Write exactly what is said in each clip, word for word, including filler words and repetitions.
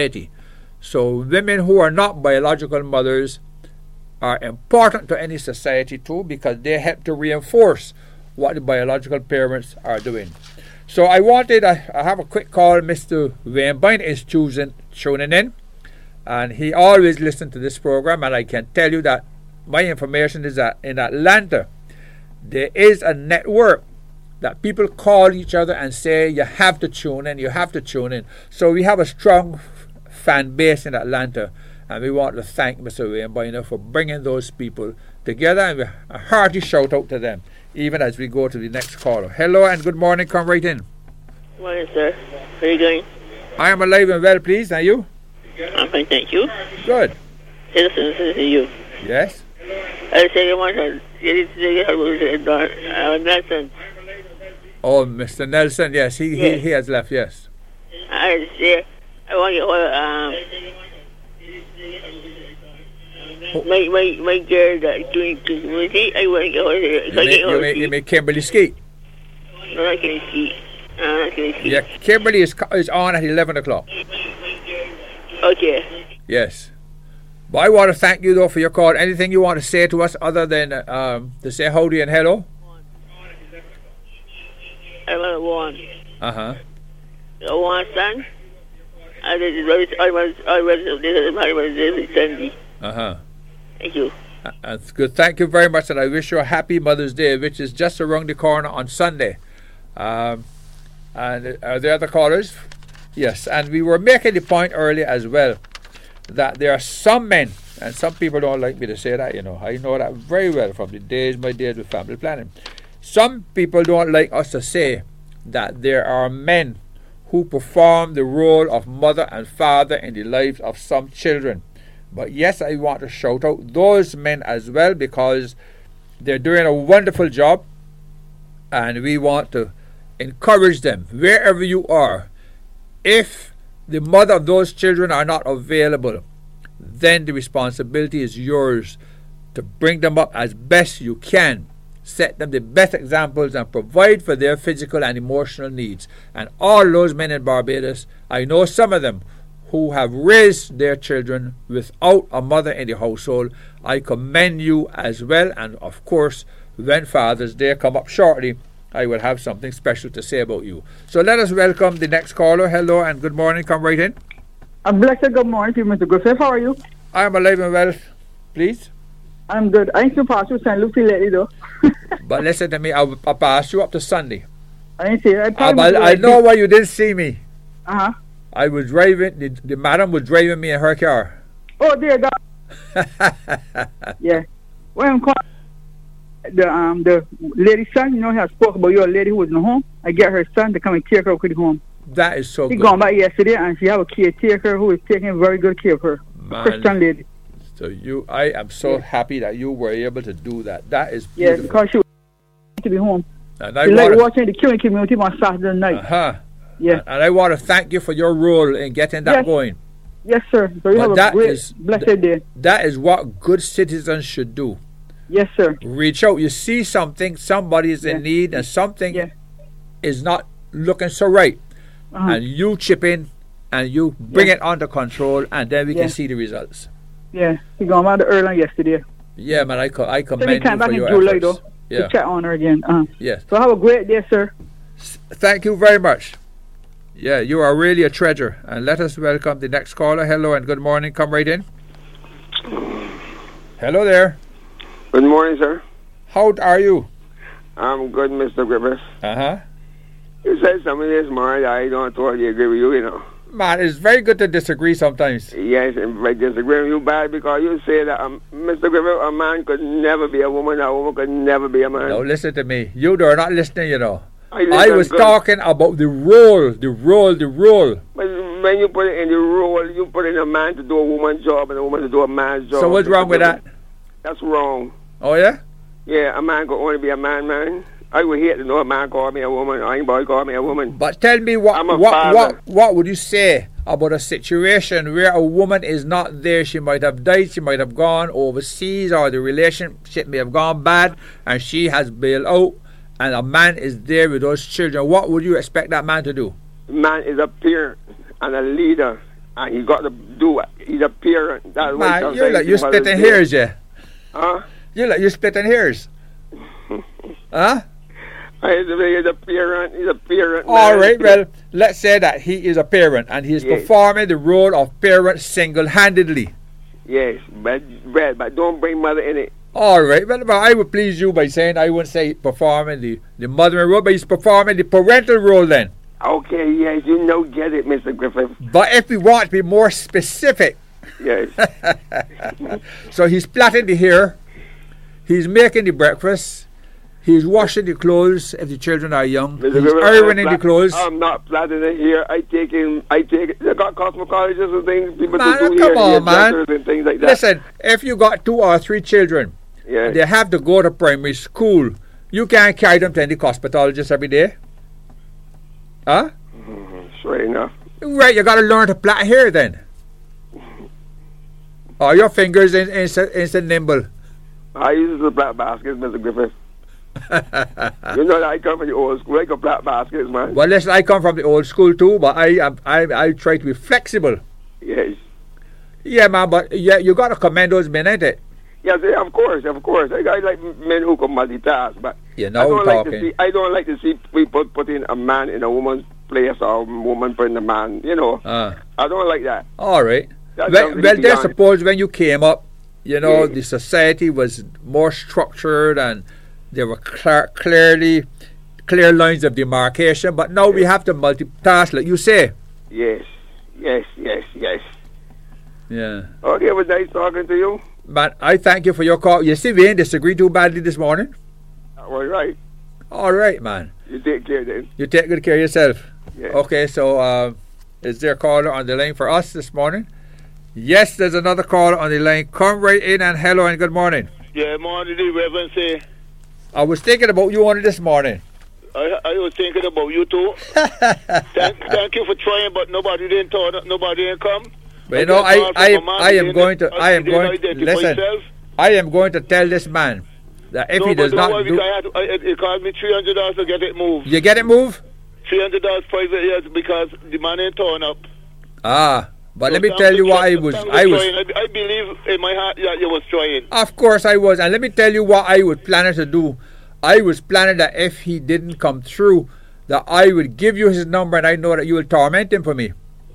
So women who are not biological mothers are important to any society too, because they help to reinforce what the biological parents are doing. So I wanted, I, I have a quick call. Mister Wayne Bynum is choosing, tuning in, and he always listens to this program, and I can tell you that my information is that in Atlanta, there is a network that people call each other and say, you have to tune in, you have to tune in. So we have a strong fan base in Atlanta, and we want to thank Mister Wayne Bynum for bringing those people together, and a hearty shout out to them, even as we go to the next caller. Hello and good morning, come right in. Good morning, sir. How are you doing? I am alive and well, please, and you? I'm fine, thank you. Good. Listen, listen to you. Yes? I say you want to get it to uh, Nelson. Oh, Mister Nelson, yes, he, yes. he he has left, yes. I say, I want you to, um, oh. my, my, my girl that doing community, I want to get her. You make, you make, you make Kimberly Ski. No, I can't see. No, I can't see. Yeah, Kimberly is, is on at eleven o'clock. Okay. Yes. But I want to thank you, though, for your call. Anything you want to say to us other than um, to say howdy and hello? I want to one. Uh-huh. I want son. I was, I was, I was, I was, Sunday. Uh-huh. Thank you. Uh, that's good. Thank you very much, and I wish you a happy Mother's Day, which is just around the corner on Sunday. Um, and are there other callers? Yes, and we were making the point earlier as well that there are some men, and some people don't like me to say that, you know. I know that very well from the days, my days with family planning. Some people don't like us to say that there are men who perform the role of mother and father in the lives of some children. But yes, I want to shout out those men as well, because they're doing a wonderful job, and we want to encourage them wherever you are. If the mother of those children are not available, then the responsibility is yours to bring them up as best you can, set them the best examples, and provide for their physical and emotional needs. And all those men in Barbados, I know some of them who have raised their children without a mother in the household. I commend you as well, and of course, when Father's Day come up shortly, I will have something special to say about you. So let us welcome the next caller. Hello and good morning. Come right in. A blessed good morning to you, Mister Griffith. How are you? I am alive and well, please. I'm good. I ain't to pass you Saint Lucie lately, though. But listen to me, I'll, I'll pass you up to Sunday. I ain't see it. I, I, I, I know why you didn't see me. Uh-huh. I was driving, the, the madam was driving me in her car. Oh, dear God. Yeah. Well, I'm calling the um the lady's son, you know, I spoke about your lady who was in the home. I get her son to come and take her to the home. That is so he good. He gone back yesterday, and she have a caretaker who is taking very good care of her. Man. A Christian lady. So you, I am so yeah. happy that you were able to do that. That is Yeah, beautiful. because she was to be home. And I she like to, watching the Curing community on Saturday night. Uh-huh. Yeah. And, and I want to thank you for your role in getting that yes. going. Yes, sir. So you but have a great, is, blessed th- day. That is what good citizens should do. Yes, sir. Reach out. You see something, somebody is in yeah. need, and something yeah. is not looking so right. Uh-huh. And you chip in, and you bring yeah. it under control, and then we yeah. can see the results. Yeah, he gone out to Ireland yesterday. Yeah, man, I, co- I commend so you came for back your in July, efforts. Though, yeah. to check on her again. Uh-huh. Yes. So have a great day, sir. S- thank you very much. Yeah, you are really a treasure. And let us welcome the next caller. Hello and good morning. Come right in. Hello there. Good morning, sir. How are you? I'm good, Mister Griffith. Uh-huh. You said something this morning that I don't totally agree with you, you know. Man, it's very good to disagree sometimes. Yes, and I disagree with you bad because you say that, um, Mister Griffith, a man could never be a woman, a woman could never be a man. No, listen to me. You are not listening, you know. I, I was good. talking about the role, the role, the role. But when you put it in the role, you put in a man to do a woman's job and a woman to do a man's job. So what's wrong with that? That's wrong. Oh, yeah? Yeah, a man could only be a man, man. I would hate to know a man call me a woman, or anybody call me a woman. But tell me, what what, what what would you say about a situation where a woman is not there? She might have died, she might have gone overseas, or the relationship may have gone bad, and she has bailed out, and a man is there with those children. What would you expect that man to do? Man is a parent and a leader and he got to do it. He's a parent. That's why Man, sometimes you're like, you're the mother's splitting day. hairs, yeah. Huh? You're like, you're splitting hairs. Huh? He's a, he's a parent. He's a parent. All man. right, well, let's say that he is a parent and he is Yes. performing the role of parent single-handedly. Yes, but, but, but don't bring mother in it. All right, well, well, I would please you by saying I wouldn't say performing the, the mothering role, but he's performing the parental role then. Okay, yes, you know, get it, Mister Griffith. But if we want to be more specific, Yes. so he's plaiting the hair, he's making the breakfast, he's washing the clothes if the children are young, Mister he's Griffith, ironing I'm the pla- clothes. I'm not planting it here. I take in, I take, they got cosmetologists and things, people Man, to do come here, on, man. hairdressers and things like that. Listen, if you got two or three children, Yes. they have to go to primary school. You can't carry them to any cosmetologist every day. Huh? Mhm, Sure enough. Right, you got to learn to plait hair then. Oh, your fingers ain't, ain't, so- ain't so nimble. I use the black baskets, Mister Griffith. You know that I come from the old school. I got black baskets, man. Well, listen, I come from the old school too, but I I, I, I try to be flexible. Yes. Yeah, man, but yeah, you got to commend those men, ain't it? Yes, yeah, of course, of course. I, I like men who can multitask, but You I know, don't like to talking. see. I don't like to see people putting a man in a woman's place or a woman putting a man. You know, Uh, I don't like that. all right. That's Well, something well to be then honest. suppose when you came up, you know, Yeah. the society was more structured and there were clear, clearly clear lines of demarcation. But now we have to multitask, like you say. Yes, yes, yes, yes. Yeah. Okay, it was nice talking to you. Man, I thank you for your call. You see, we ain't disagree too badly this morning. All right, All right, man. you take care then. You take good care of yourself. Yeah. Okay, so uh, is there a caller on the line for us this morning? Yes, there's another caller on the line. Come right in and hello and good morning. Yeah, morning, the Reverend say. I was thinking about you only this morning. I, I was thinking about you too. thank, thank you for trying, but nobody didn't turn up, nobody didn't come. But you know, just I, called I, from a man I who am didn't- going to, I am he didn't going to, identify listen, himself. I am going to tell this man that if no, he does but not don't worry, do, because I had to, I, it, it cost me three hundred dollars to get it moved. you get it moved? three hundred dollars private years because the man ain't torn up. Ah, but So let me thanks tell for you what try- I was, thanks for I was, trying. I, I believe in my heart that you was trying. of course I was, and let me tell you what I was planning to do. I was planning that if he didn't come through, that I would give you his number and I know that you will torment him for me.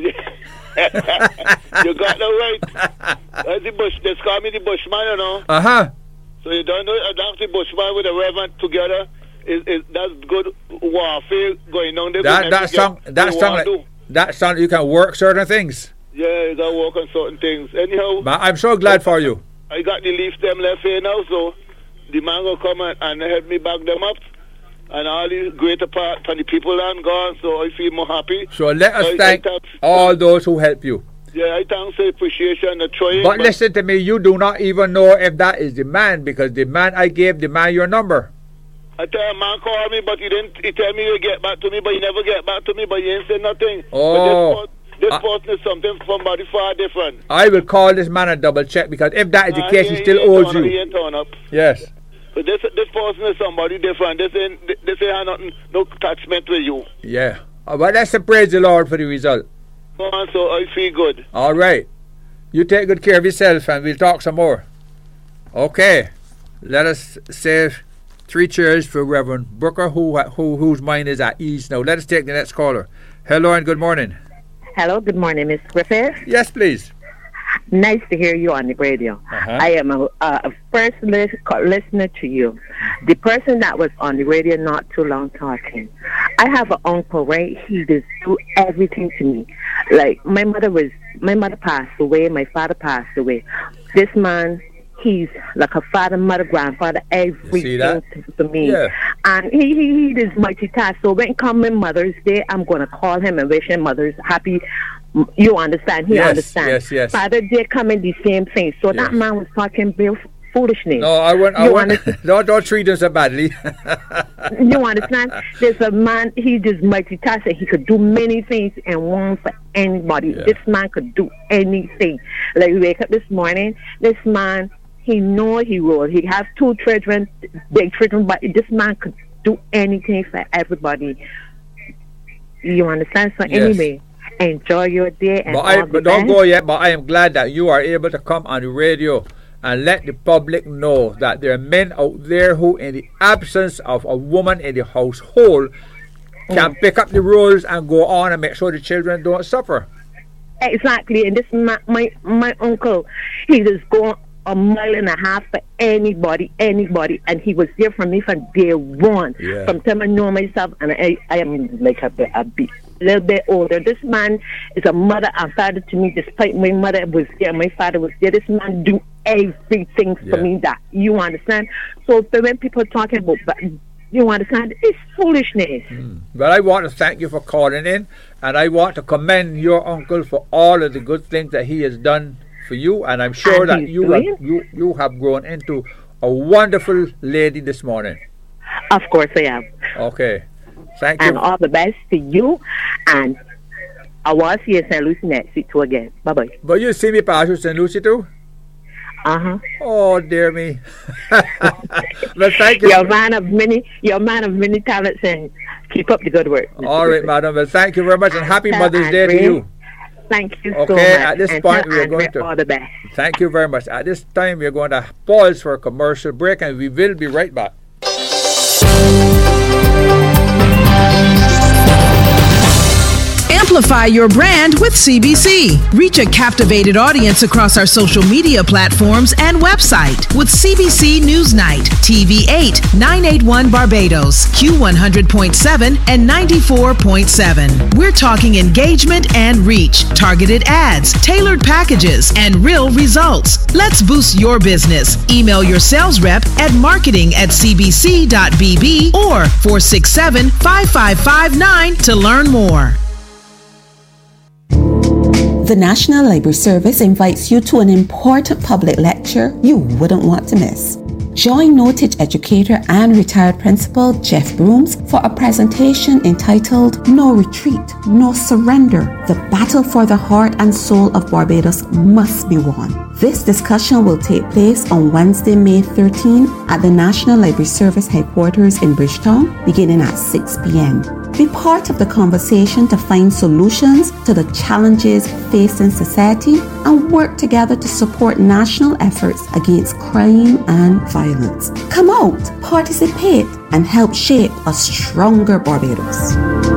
You got that right. That's the bush. They call me the Bushman, you know. Uh-huh. So you don't know that's the Bushman with the Reverend together. Is is that's good warfare going on there? That, that song, that song, like, that song, you can work certain things. Yeah, you got work on certain things. Anyhow, But I'm so glad for you. I got the leaf them left here now, so the man will come and, and help me back them up. And all the greater part for the people are gone, so I feel more happy. So let us I- I thank thank- all those who help you. Yeah, I thank the appreciation and trying. But listen to me, you do not even know if that is the man, because the man I gave the man your number. I tell a man call me, but he didn't. He tell me to get back to me, but he never get back to me. But he ain't say nothing. Oh. But this, Uh, person is something somebody far different. I will call this man and double check, because if that is the Uh, case, he he still ain't owes turn up, He you. ain't turn up. Yes. But this this person is somebody different. This ain't this ain't have nothing, no attachment with you. Yeah. Uh, But let's praise the Lord for the result. Go on, so I feel good. All right. You take good care of yourself and we'll talk some more. Okay. Let us say three cheers for Reverend Booker, who, who whose mind is at ease now. Let us take the next caller. Hello and good morning. Hello, good morning, Miss Griffith. Yes, please. Nice to hear you on the radio. Uh-huh. I am a, a first lis- listener to you. The person that was on the radio not too long talking. I have an uncle, right? He does do everything to me. Like my mother was, my mother passed away, my father passed away. This man, he's like a father, mother, grandfather, everything that? to me. Yeah. And he, he, he does multitask. So when coming Mother's Day, I'm going to call him and wish him Mother's happy. You understand? He Yes, understands. yes, yes. Father Day coming the same thing. So Yes. that man was talking real foolishness. No, I won't. I You won't. understand? don't, don't treat him so badly. You understand? There's a man, he just multitasking. He could do many things and one for anybody. Yeah. This man could do anything. Like, we wake up this morning, this man, he know he will. He has two children, big children, but this man could do anything for everybody. You understand? So Yes. anyway, Enjoy your day. And but all I, the but don't best. go yet. But I am glad that you are able to come on the radio and let the public know that there are men out there who, in the absence of a woman in the household, can Mm. pick up the roles and go on and make sure the children don't suffer. Exactly. And this my my, my uncle, he just go a mile and a half for anybody, anybody, and he was there for me from day one. Yeah. From the time I know myself, and I, I am like a, bit- a bit, little bit older. This man is a mother and father to me. Despite my mother was there, my father was there. This man do everything for Yeah. me. That you understand. So when people talking about, but you understand, it's foolishness. But I want to thank you for calling in, and I want to commend your uncle for all of the good things that he has done for you, and I'm sure And that he's you have, doing. you you have grown into a wonderful lady this morning. Of course I am. Okay, thank And you. all the best to you. And I will see you in Saint Lucie next week too again. Bye bye. But you see me pass through Saint Lucie too? Uh huh. Oh dear me. But thank you. You're a man of many. You're a man of many talents, and keep up the good work. All right, madam. Well, thank you very much, and happy Mother's Day to you. Thank you so Okay, much. at this and point tell we are Andre going to- all the best. Thank you very much. At this time, we are going to pause for a commercial break, and we will be right back. Amplify your brand with C B C. Reach a captivated audience across our social media platforms and website with C B C Newsnight, T V eight, nine eighty-one Barbados, Q one hundred point seven and ninety-four point seven. We're talking engagement and reach, targeted ads, tailored packages, and real results. Let's boost your business. Email your sales rep at marketing at c b c dot b b or four six seven, five five five nine to learn more. The National Library Service invites you to an important public lecture you wouldn't want to miss. Join noted educator and retired principal Jeff Brooms for a presentation entitled No Retreat, No Surrender. The battle for the heart and soul of Barbados must be won. This discussion will take place on Wednesday, May thirteenth at the National Library Service headquarters in Bridgetown, beginning at six p.m. Be part of the conversation to find solutions to the challenges facing society and work together to support national efforts against crime and violence. Come out, participate, and help shape a stronger Barbados.